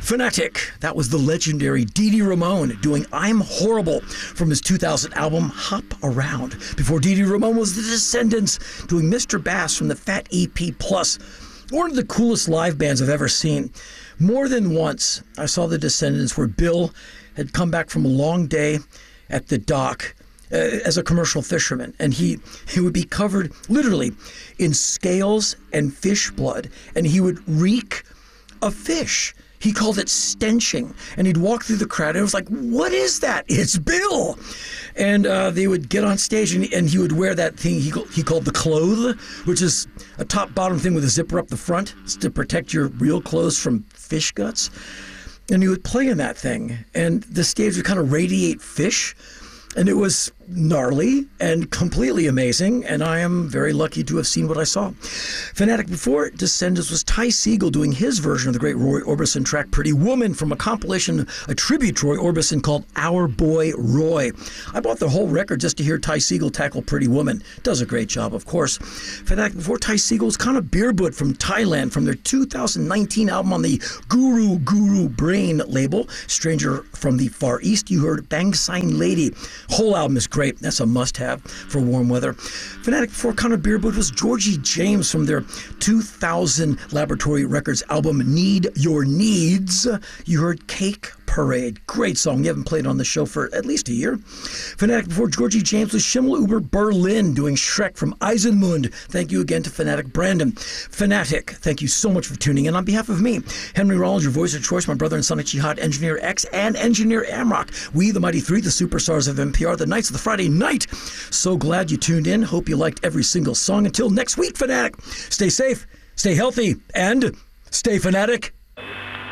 Fanatic, that was the legendary Dee Dee Ramone doing I'm Horrible from his 2000 album Hop Around. Before Dee Dee Ramone was the Descendants doing Mr. Bass from the Fat EP Plus. One of the coolest live bands I've ever seen. More than once, I saw the Descendants where Bill had come back from a long day at the dock as a commercial fisherman, and he would be covered literally in scales and fish blood, and he would reek of fish. He called it stenching, and he'd walk through the crowd, and it was like, what is that? It's Bill! And they would get on stage, and he would wear that thing he called the cloth, which is a top-bottom thing with a zipper up the front to protect your real clothes from fish guts. And he would play in that thing, and the stage would kind of radiate fish, and it was gnarly and completely amazing, and I am very lucky to have seen what I saw. Fanatic before Descendants was Ty Segall doing his version of the great Roy Orbison track Pretty Woman from a compilation, a tribute to Roy Orbison called Our Boy Roy. I bought the whole record just to hear Ty Segall tackle Pretty Woman. Does a great job, of course. Fanatic before Ty Segall's Kana Beerbud from Thailand from their 2019 album on the Guru Brain label. Stranger from the Far East, you heard Bang Sign Lady. Whole album is great. That's a must-have for warm weather. Fanatic before Kana Beerbud was Georgie James from their 2000 Laboratory Records album Need Your Needs. You heard Cake Parade. Great song. You haven't played on the show for at least a year. Fanatic before Georgie James was Schimmel Uber Berlin doing Shrek from Eisenmund. Thank you again to Fanatic Brandon. Fanatic, thank you so much for tuning in. On behalf of me, Henry Rollins, your voice of choice, my brother and Sonic Jihad, Engineer X, and Engineer Amrock. We, the Mighty Three, the superstars of NPR, the Knights of the Friday Night. So glad you tuned in. Hope you liked every single song. Until next week, Fanatic, stay safe, stay healthy, and stay fanatic.